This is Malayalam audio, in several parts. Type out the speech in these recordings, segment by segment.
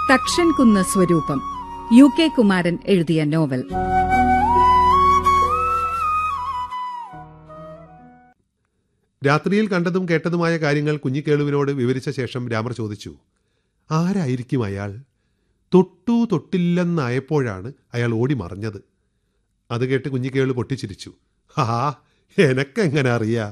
തക്ഷൻകുന്ന് സ്വരൂപം, UK കുമാരൻ എഴുതിയ നോവൽ. രാത്രിയിൽ കണ്ടതും കേട്ടതുമായ കാര്യങ്ങൾ കുഞ്ഞിക്കേളുവിനോട് വിവരിച്ച ശേഷം രാമർ ചോദിച്ചു, ആരായിരിക്കും അയാൾ? തൊട്ടില്ലെന്നായപ്പോഴാണ് അയാൾ ഓടി മറഞ്ഞത്. അത് കേട്ട് കുഞ്ഞിക്കേളു പൊട്ടിച്ചിരിച്ചു. ഹാ, എനക്കെങ്ങനെ അറിയാ?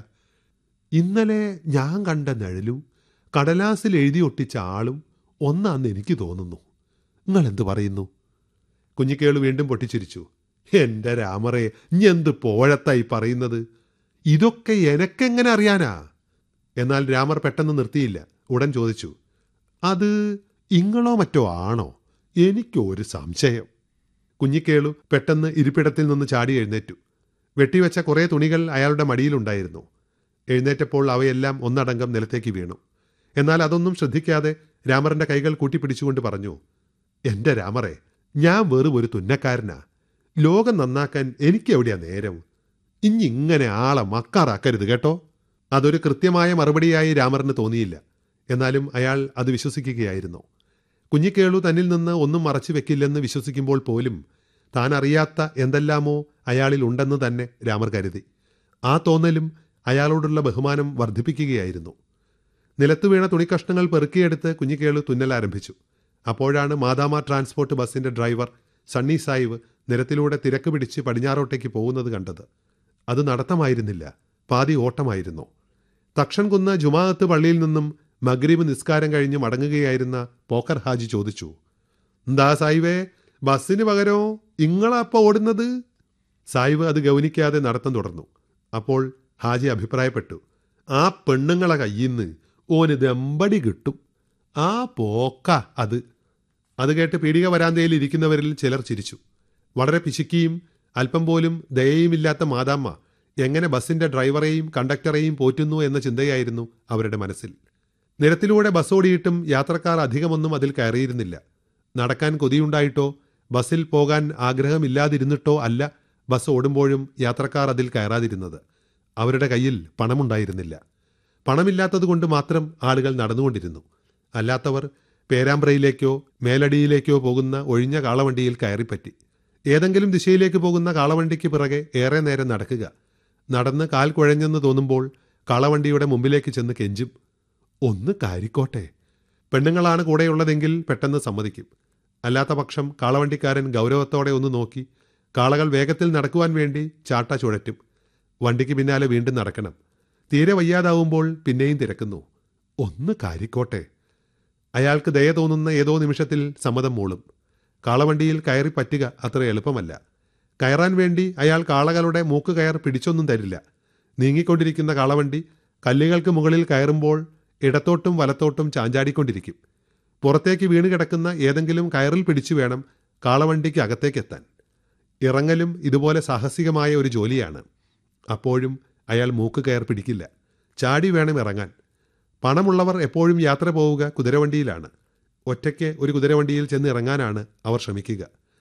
ഇന്നലെ ഞാൻ കണ്ട നിഴലും കടലാസിൽ എഴുതി ഒട്ടിച്ച ആളും ഒന്നാന്ന് എനിക്ക് തോന്നുന്നു. നിങ്ങളെന്ത് പറയുന്നു? കുഞ്ഞിക്കേളു വീണ്ടും പൊട്ടിച്ചിരിച്ചു. എന്റെ രാമറെ, ഇഞ്ഞെന്ത് പോഴത്തായി പറയുന്നത്? ഇതൊക്കെ എനക്കെങ്ങനെ അറിയാനാ? എന്നാൽ രാമർ പെട്ടെന്ന് നിർത്തിയില്ല. ഉടൻ ചോദിച്ചു, അത് ഇങ്ങളോ മറ്റോ ആണോ? എനിക്കൊരു സംശയം. കുഞ്ഞിക്കേളു പെട്ടെന്ന് ഇരിപ്പിടത്തിൽ നിന്ന് ചാടി എഴുന്നേറ്റു. വെട്ടിവെച്ച കുറേ തുണികൾ അയാളുടെ മടിയിലുണ്ടായിരുന്നു. എഴുന്നേറ്റപ്പോൾ അവയെല്ലാം ഒന്നടങ്കം നിലത്തേക്ക് വീണു. എന്നാൽ അതൊന്നും ശ്രദ്ധിക്കാതെ രാമറിന്റെ കൈകൾ കൂട്ടിപ്പിടിച്ചുകൊണ്ട് പറഞ്ഞു, എന്റെ രാമറെ, ഞാൻ വെറും ഒരു തുന്നക്കാരനാ. ലോകം നന്നാക്കാൻ എനിക്കെവിടെയാ നേരം? ഇങ്ങനെ ആളെ മക്കാറാക്കരുത് കേട്ടോ. അതൊരു കൃത്യമായ മറുപടിയായി രാമറിന് തോന്നിയില്ല. എന്നാലും അയാൾ അത് വിശ്വസിക്കുകയായിരുന്നു. കുഞ്ഞിക്കേളു തന്നിൽ നിന്ന് ഒന്നും മറച്ചു വെക്കില്ലെന്ന് വിശ്വസിക്കുമ്പോൾ പോലും താൻ അറിയാത്ത എന്തെല്ലാമോ അയാളിൽ ഉണ്ടെന്ന് തന്നെ രാമർ കരുതി. ആ തോന്നലും അയാളോടുള്ള ബഹുമാനം വർദ്ധിപ്പിക്കുകയായിരുന്നു. നിലത്തു വീണ തുണിക്കഷ്ണങ്ങൾ പെറുക്കിയെടുത്ത് കുഞ്ഞിക്കേളു തുന്നൽ ആരംഭിച്ചു. അപ്പോഴാണ് മാതാമ ട്രാൻസ്പോർട്ട് ബസിന്റെ ഡ്രൈവർ സണ്ണി സായിവ് നിരത്തിലൂടെ തിരക്ക് പിടിച്ച് പടിഞ്ഞാറോട്ടേക്ക് പോകുന്നത് കണ്ടത്. അത് നടത്തമായിരുന്നില്ല, പാതി ഓട്ടമായിരുന്നു. തക്ഷൻകുന്ന് ജുമാഅത്ത് പള്ളിയിൽ നിന്നും മഗ്രിബ് നിസ്കാരം കഴിഞ്ഞ് മടങ്ങുകയായിരുന്ന പോക്കർ ഹാജി ചോദിച്ചു, എന്താ സായിവേ, ബസ്സിന് പകരോ ഇങ്ങളാ അപ്പ ഓടുന്നത്? സായിവ് അത് ഗൗനിക്കാതെ നടത്തം തുടർന്നു. അപ്പോൾ ഹാജി അഭിപ്രായപ്പെട്ടു, ആ പെണ്ണുങ്ങളെ കയ്യിന്ന് ഓന് ദമ്പടി കിട്ടും. ആ പോക്ക അത്. അത് കേട്ട് പീടിക വരാന്തയിൽ ഇരിക്കുന്നവരിൽ ചിലർ ചിരിച്ചു. വളരെ പിശുക്കിയും അല്പം പോലും ദയയുമില്ലാത്ത മാതാമ്മ എങ്ങനെ ബസിന്റെ ഡ്രൈവറെയും കണ്ടക്ടറെയും പോറ്റുന്നു എന്ന ചിന്തയായിരുന്നു അവരുടെ മനസ്സിൽ. നിരത്തിലൂടെ ബസ് ഓടിയിട്ടും യാത്രക്കാർ അധികമൊന്നും അതിൽ കയറിയിരുന്നില്ല. നടക്കാൻ കൊതിയുണ്ടായിട്ടോ ബസ്സിൽ പോകാൻ ആഗ്രഹമില്ലാതിരുന്നിട്ടോ അല്ല ബസ് ഓടുമ്പോഴും യാത്രക്കാർ അതിൽ കയറാതിരുന്നത്. അവരുടെ കയ്യിൽ പണമുണ്ടായിരുന്നില്ല. പണമില്ലാത്തതുകൊണ്ട് മാത്രം ആളുകൾ നടന്നുകൊണ്ടിരുന്നു. അല്ലാത്തവർ പേരാമ്പ്രയിലേക്കോ മേലടിയിലേക്കോ പോകുന്ന ഒഴിഞ്ഞ കാളവണ്ടിയിൽ കയറിപ്പറ്റി. ഏതെങ്കിലും ദിശയിലേക്ക് പോകുന്ന കാളവണ്ടിക്ക് പിറകെ ഏറെ നേരം നടക്കുക. നടന്ന് കാൽ കുഴഞ്ഞെന്ന് തോന്നുമ്പോൾ കാളവണ്ടിയുടെ മുമ്പിലേക്ക് ചെന്ന് കെഞ്ചും, ഒന്ന് കാരിക്കോട്ടെ. പെണ്ണുങ്ങളാണ് കൂടെയുള്ളതെങ്കിൽ പെട്ടെന്ന് സമ്മതിക്കും. അല്ലാത്ത പക്ഷം കാളവണ്ടിക്കാരൻ ഗൗരവത്തോടെ ഒന്ന് നോക്കി കാളകൾ വേഗത്തിൽ നടക്കുവാൻ വേണ്ടി ചാട്ട ചുഴറ്റും. വണ്ടിക്ക് പിന്നാലെ വീണ്ടും നടക്കണം. തീരെ വയ്യാതാവുമ്പോൾ പിന്നെയും തിരക്കുന്നു, ഒന്ന് കാരിക്കോട്ടെ. അയാൾക്ക് ദയ തോന്നുന്ന ഏതോ നിമിഷത്തിൽ സമ്മതം മൂളും. കാളവണ്ടിയിൽ കയറി പറ്റുക അത്ര എളുപ്പമല്ല. കയറാൻ വേണ്ടി അയാൾ കാളകളുടെ മൂക്ക് കയർ പിടിച്ചൊന്നും തരില്ല. നീങ്ങിക്കൊണ്ടിരിക്കുന്ന കാളവണ്ടി കല്ലുകൾക്ക് മുകളിൽ കയറുമ്പോൾ ഇടത്തോട്ടും വലത്തോട്ടും ചാഞ്ചാടിക്കൊണ്ടിരിക്കും. പുറത്തേക്ക് വീണ് കിടക്കുന്ന ഏതെങ്കിലും കയറിൽ പിടിച്ചു വേണം കാളവണ്ടിക്ക് അകത്തേക്കെത്താൻ. ഇറങ്ങലും ഇതുപോലെ സാഹസികമായ ഒരു ജോലിയാണ്. അപ്പോഴും അയാൾ മൂക്ക് കയർ പിടിക്കില്ല. ചാടി വേണം ഇറങ്ങാൻ. പണമുള്ളവർ എപ്പോഴും യാത്ര പോവുക കുതിരവണ്ടിയിലാണ്. ഒറ്റയ്ക്ക് ഒരു കുതിരവണ്ടിയിൽ ചെന്ന് ഇറങ്ങാനാണ് അവർ ശ്രമിക്കുക.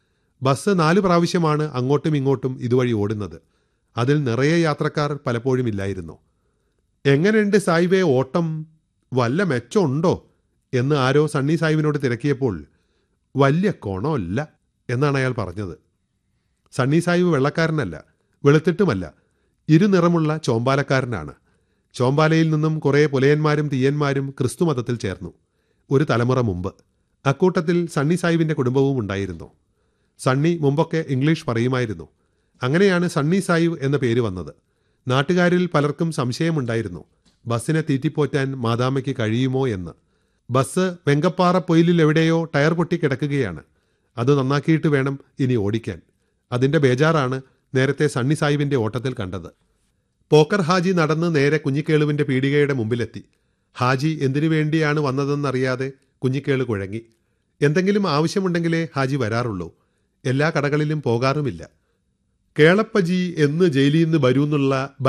ബസ് 4 പ്രാവശ്യമാണ് അങ്ങോട്ടും ഇങ്ങോട്ടും ഇതുവഴി ഓടുന്നത്. അതിൽ നിറയെ യാത്രക്കാർ പലപ്പോഴും ഇല്ലായിരുന്നു. എങ്ങനെയുണ്ട് സായിബേ ഓട്ടം? വല്ല മെച്ചമുണ്ടോ എന്ന് ആരോ സണ്ണി സാഹിബിനോട് തിരക്കിയപ്പോൾ വലിയ കോണമല്ല എന്നാണ് അയാൾ പറഞ്ഞത്. സണ്ണി സാഹിബ് വെള്ളക്കാരനല്ല, വെളുത്തിട്ടുമല്ല, ഇരുനിറമുള്ള ചോമ്പാലക്കാരനാണ്. ചോമ്പാലയിൽ നിന്നും കുറേ പുലയന്മാരും തീയന്മാരും ക്രിസ്തുമതത്തിൽ ചേർന്നു ഒരു തലമുറ മുമ്പ്. അക്കൂട്ടത്തിൽ സണ്ണി സാഹിബിൻ്റെ കുടുംബവും ഉണ്ടായിരുന്നു. സണ്ണി മുമ്പൊക്കെ ഇംഗ്ലീഷ് പറയുമായിരുന്നു. അങ്ങനെയാണ് സണ്ണി സാഹിബ് എന്ന പേര് വന്നത്. നാട്ടുകാരിൽ പലർക്കും സംശയമുണ്ടായിരുന്നു ബസ്സിനെ തീറ്റിപ്പോറ്റാൻ മാതാമയ്ക്ക് കഴിയുമോ എന്ന്. ബസ് വെങ്കപ്പാറ പൊയിലിൽ എവിടെയോ ടയർ പൊട്ടി കിടക്കുകയാണ്. അത് നന്നാക്കിയിട്ട് വേണം ഇനി ഓടിക്കാൻ. അതിൻ്റെ ബേജാറാണ് നേരത്തെ സണ്ണി സാഹിബിൻ്റെ ഓട്ടത്തിൽ കണ്ടത്. പോക്കർ ഹാജി നടന്ന് നേരെ കുഞ്ഞിക്കേളുവിൻ്റെ പീടികയുടെ മുമ്പിലെത്തി. ഹാജി എന്തിനു വേണ്ടിയാണ് വന്നതെന്നറിയാതെ കുഞ്ഞിക്കേളു കുഴങ്ങി. എന്തെങ്കിലും ആവശ്യമുണ്ടെങ്കിലേ ഹാജി വരാറുള്ളൂ. എല്ലാ കടകളിലും പോകാറുമില്ല. കേളപ്പജി എന്ന് ജയിലിൽ നിന്ന് വരൂന്നുള്ള